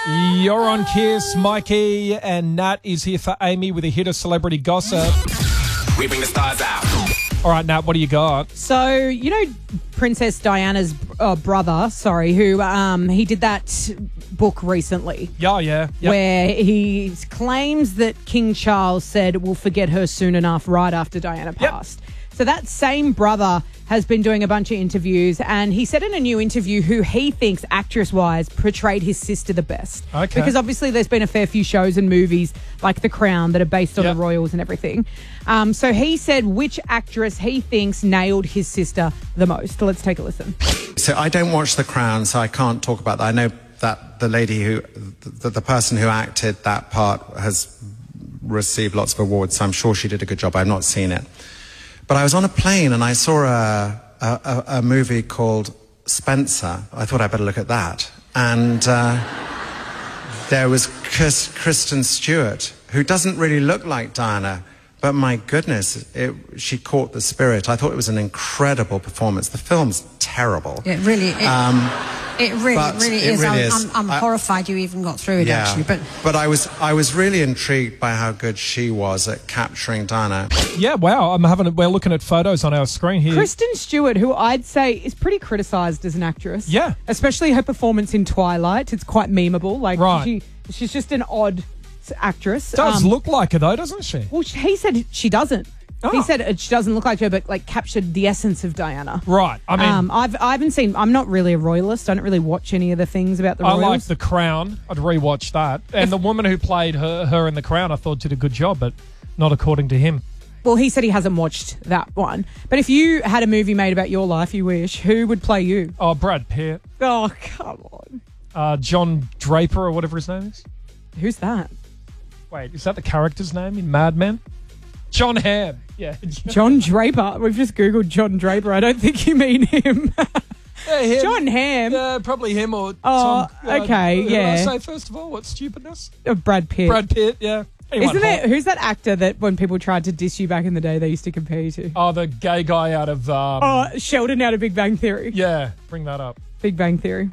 You're on Kiss. Mikey and Nat is here for Amy with a hit of celebrity gossip. We bring the stars out. All right, Nat, what do you got? So, you know Princess Diana's brother, who he did that book recently. Yeah. Where he claims that King Charles said we'll forget her soon enough right after Diana passed. So that same brother has been doing a bunch of interviews, and he said in a new interview who he thinks, actress-wise, portrayed his sister the best. Okay. Because obviously there's been a fair few shows and movies like The Crown that are based on the royals and everything. So he said which actress he thinks nailed his sister the most. Let's take a listen. So I don't watch The Crown, so I can't talk about that. I know that the lady who, the person who acted that part has received lots of awards, so I'm sure she did a good job. I've not seen it. But I was on a plane and I saw a movie called Spencer. I thought I'd better look at that. And there was Kristen Stewart, who doesn't really look like Diana, but my goodness, she caught the spirit. I thought it was an incredible performance. The film's terrible. It really is. I'm horrified you even got through it, actually. But I was really intrigued by how good she was at capturing Diana. Yeah, wow. We're looking at photos on our screen here. Kristen Stewart, who I'd say is pretty criticised as an actress. Yeah. Especially her performance in Twilight. It's quite memeable. Like, right. She's just an odd actress. Does look like her, though, doesn't she? Well, he said she doesn't. Oh. He said she doesn't look like her, but like captured the essence of Diana. Right. I mean, I haven't seen. I'm not really a royalist. I don't really watch any of the things about the royals. I like The Crown. I'd rewatch that. And the woman who played her in The Crown, I thought did a good job, but not according to him. Well, he said he hasn't watched that one. But if you had a movie made about your life, you wish, who would play you? Oh, Brad Pitt. Oh, come on. John Draper or whatever his name is. Who's that? Wait, is that the character's name in Mad Men? John Hamm. Yeah. John Draper. We've just Googled John Draper. I don't think you mean him. Yeah, him. John Hamm. Yeah, probably him or Tom. Okay, who did I yeah. say first of all? What stupidness? Brad Pitt. Brad Pitt, yeah. Isn't it? Who's that actor that when people tried to diss you back in the day, they used to compare you to? Oh, the gay guy out of... Sheldon out of Big Bang Theory. Yeah, bring that up. Big Bang Theory.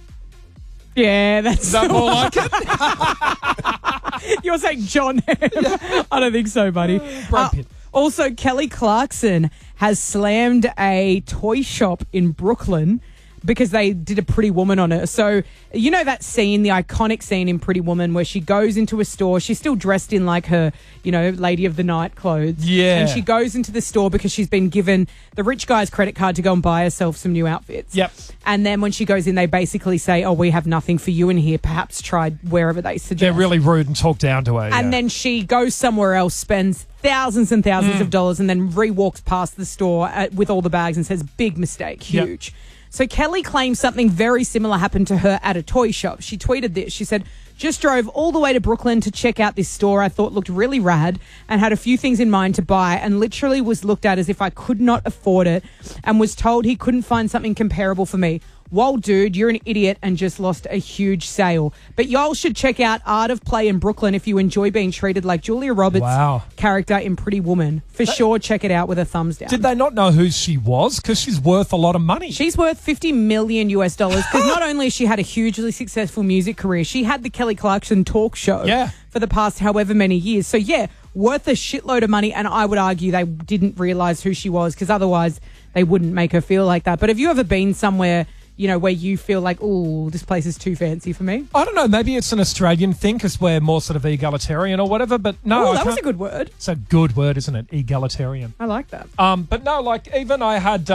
Yeah, that's... Is that more like it? You're saying John Hamm? Yeah. I don't think so, buddy. Brad Pitt. Also, Kelly Clarkson has slammed a toy shop in Brooklyn because they did a Pretty Woman on her. So, you know that scene, the iconic scene in Pretty Woman where she goes into a store. She's still dressed in like her, Lady of the Night clothes. Yeah. And she goes into the store because she's been given the rich guy's credit card to go and buy herself some new outfits. Yep. And then when she goes in, they basically say, oh, we have nothing for you in here. Perhaps try wherever they suggest. They're really rude and talk down to her. And then she goes somewhere else, spends thousands and thousands of dollars, and then walks past the store with all the bags and says, big mistake, huge. Yep. So Kelly claims something very similar happened to her at a toy shop. She tweeted this. She said, just drove all the way to Brooklyn to check out this store I thought looked really rad and had a few things in mind to buy and literally was looked at as if I could not afford it and was told he couldn't find something comparable for me. Whoa, dude, you're an idiot and just lost a huge sale. But y'all should check out Art of Play in Brooklyn if you enjoy being treated like Julia Roberts' character in Pretty Woman. For sure, check it out with a thumbs down. Did they not know who she was? Because she's worth a lot of money. She's worth $50 million because not only has she had a hugely successful music career, she had the Kelly Clarkson talk show for the past however many years. So, worth a shitload of money, and I would argue they didn't realise who she was because otherwise they wouldn't make her feel like that. But have you ever been somewhere... where you feel like, oh, this place is too fancy for me? I don't know. Maybe it's an Australian thing because we're more sort of egalitarian or whatever. But no. Oh, that was a good word. It's a good word, isn't it? Egalitarian. I like that. But no, like even I had,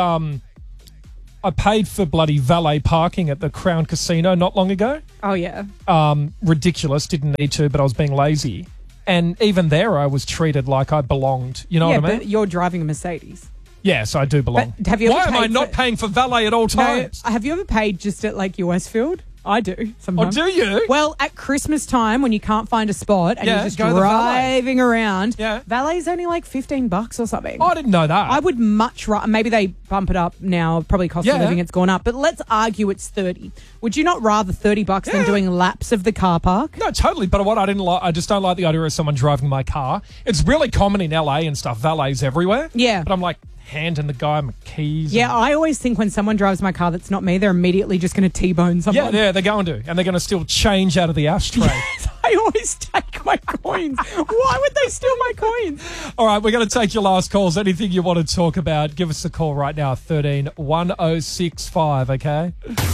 I paid for bloody valet parking at the Crown Casino not long ago. Oh, yeah. Ridiculous. Didn't need to, but I was being lazy. And even there, I was treated like I belonged. You know what I mean? Yeah, but you're driving a Mercedes. Yes, I do belong. But have you ever Why am I not paying for valet at all times? No, have you ever paid just at like your Westfield? I do sometimes. Oh, do you? Well, at Christmas time when you can't find a spot and you're just driving around, valet's only like $15 or something. Oh, I didn't know that. I would much rather, maybe they bump it up now, probably cost of living it's gone up, but let's argue it's $30. Would you not rather $30 than doing laps of the car park? No, totally. But what I just don't like the idea of someone driving my car. It's really common in LA and stuff, valets everywhere. Yeah. But I'm like, handing the guy my keys. Yeah, I always think when someone drives my car that's not me, they're immediately just going to T-bone someone. Yeah, they're going to. And they're going to steal change out of the ashtray. I always take my coins. Why would they steal my coins? All right, we're going to take your last calls. Anything you want to talk about, give us a call right now, 13 1065, okay?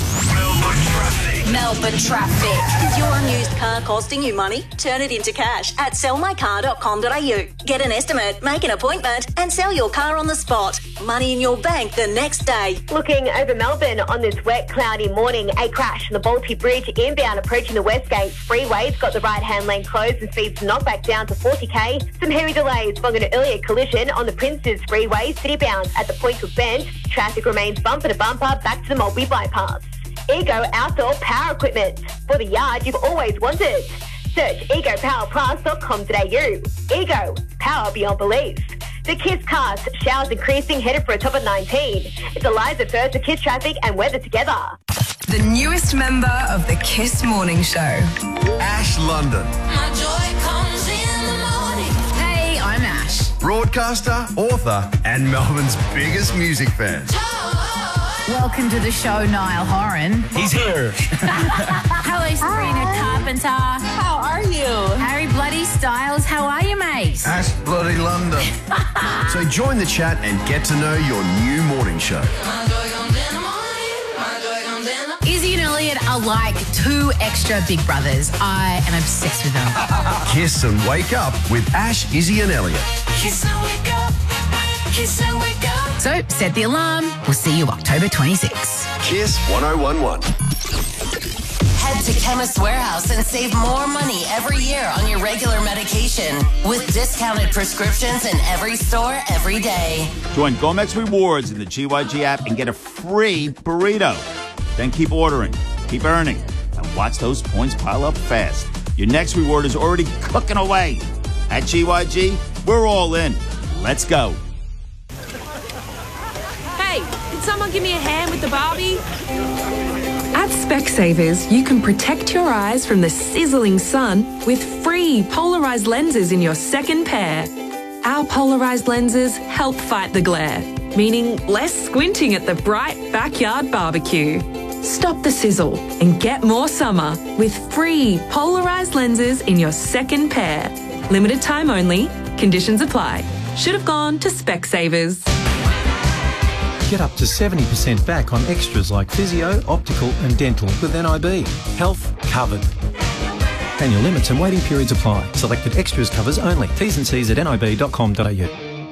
Melbourne traffic. Is your unused car costing you money? Turn it into cash at sellmycar.com.au. Get an estimate, make an appointment, and sell your car on the spot. Money in your bank the next day. Looking over Melbourne on this wet, cloudy morning, a crash on the Balti Bridge inbound approaching the Westgate Freeway. It's got the right-hand lane closed and speeds knocked back down to 40k. Some heavy delays following an earlier collision on the Princes Freeway, city-bound at the Pointwood Bend. Traffic remains bumper to bumper back to the Mulberry Bypass. Ego Outdoor Power Equipment. For the yard you've always wanted. Search egopowerplus.com.au. Ego. Power beyond belief. The KISS cast. Showers increasing, headed for a top of 19. It's Eliza first, the KISS traffic and weather together. The newest member of the KISS Morning Show. Ash London. My joy comes in the morning. Hey, I'm Ash. Broadcaster, author, and Melbourne's biggest music fan. Welcome to the show, Niall Horan. He's here. Hello, Sabrina Carpenter. How are you? Harry Bloody Styles, how are you, mate? Ash Bloody London. So join the chat and get to know your new morning show. My joy comes in the morning. My joy comes in the Izzy and Elliot are like two extra big brothers. I am obsessed with them. Kiss and wake up with Ash, Izzy and Elliot. Kiss and wake up. Kiss and wake up. So set the alarm. We'll see you October 26. Kiss 1011. Head to Chemist Warehouse and save more money every year on your regular medication with discounted prescriptions in every store every day. Join Gomex Rewards in the GYG app and get a free burrito. Then keep ordering, keep earning, and watch those points pile up fast. Your next reward is already cooking away. At GYG, we're all in. Let's go. Hey, can someone give me a hand with the Barbie? At Specsavers, you can protect your eyes from the sizzling sun with free polarized lenses in your second pair. Our polarized lenses help fight the glare, meaning less squinting at the bright backyard barbecue. Stop the sizzle and get more summer with free polarized lenses in your second pair. Limited time only. Conditions apply. Should have gone to Specsavers. Get up to 70% back on extras like physio, optical and dental with NIB. Health covered. Annual limits and waiting periods apply. Selected extras covers only. T's and C's at nib.com.au.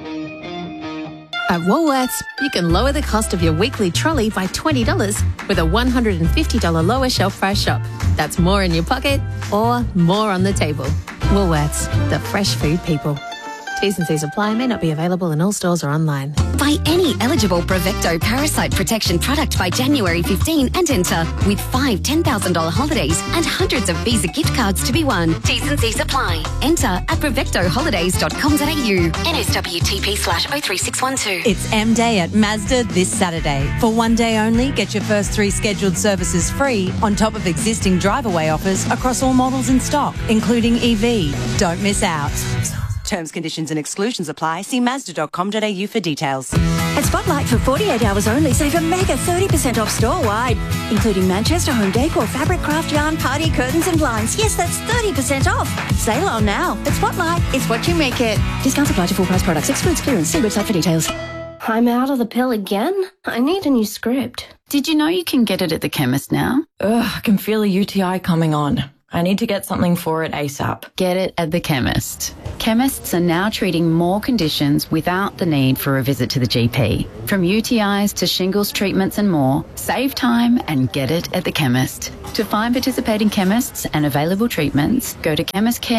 At Woolworths, you can lower the cost of your weekly trolley by $20 with a $150 lower shelf price shop. That's more in your pocket or more on the table. Woolworths, the fresh food people. T's and C's apply, may not be available in all stores or online. Buy any eligible Brevecto parasite protection product by January 15 and enter with 5 $10,000 holidays and hundreds of Visa gift cards to be won. T's and C's apply. Enter at brevectoholidays.com.au. NSWTP/03612. It's M Day at Mazda this Saturday. For one day only, get your first 3 scheduled services free on top of existing drive-away offers across all models in stock, including EV. Don't miss out. Terms, conditions and exclusions apply. See Mazda.com.au for details. At Spotlight for 48 hours only, save a mega 30% off store-wide, including Manchester home decor, fabric, craft yarn, party curtains and blinds. Yes, that's 30% off. Sale on now. At Spotlight, it's what you make it. Discounts apply to full price products. Excludes clearance. See website for details. I'm out of the pill again? I need a new script. Did you know you can get it at the chemist now? Ugh, I can feel a UTI coming on. I need to get something for it ASAP. Get it at the chemist. Chemists are now treating more conditions without the need for a visit to the GP. From UTIs to shingles treatments and more, save time and get it at the chemist. To find participating chemists and available treatments, go to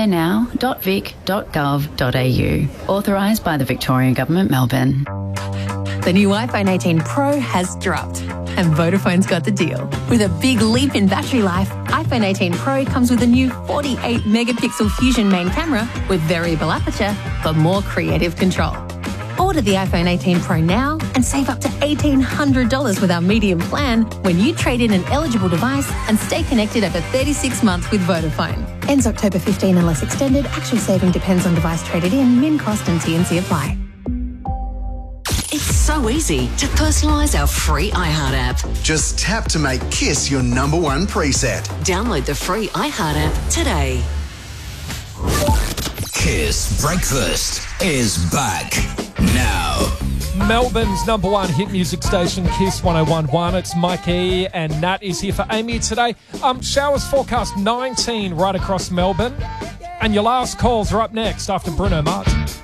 chemistcarenow.vic.gov.au. Authorised by the Victorian Government, Melbourne. The new iPhone 18 Pro has dropped, and Vodafone's got the deal. With a big leap in battery life, iPhone 18 Pro comes with a new 48-megapixel Fusion main camera with variable aperture for more creative control. Order the iPhone 18 Pro now and save up to $1,800 with our medium plan when you trade in an eligible device and stay connected over 36 months with Vodafone. Ends October 15 unless extended. Actual saving depends on device traded in. Min cost and T&C apply. It's so easy to personalise our free iHeart app. Just tap to make Kiss your number one preset. Download the free iHeart app today. Kiss Breakfast is back now. Melbourne's number one hit music station, Kiss 101.1. It's Mike E and Nat is here for Amy today. Showers forecast 19 right across Melbourne. And your last calls are up next after Bruno Mars.